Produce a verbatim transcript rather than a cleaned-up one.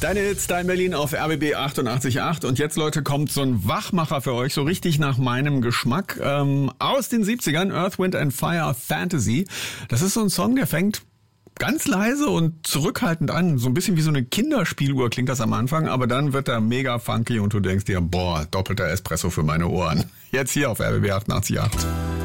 Deine Hits, dein Berlin auf R B B achtundachtzig Komma acht. Und jetzt, Leute, kommt so ein Wachmacher für euch, so richtig nach meinem Geschmack. Ähm, aus den siebzigern, Earth, Wind and Fire Fantasy. Das ist so ein Song, der fängt ganz leise und zurückhaltend an. So ein bisschen wie so eine Kinderspieluhr klingt das am Anfang, aber dann wird er mega funky und du denkst dir, boah, doppelter Espresso für meine Ohren. Jetzt hier auf R B B achtundachtzig Komma acht.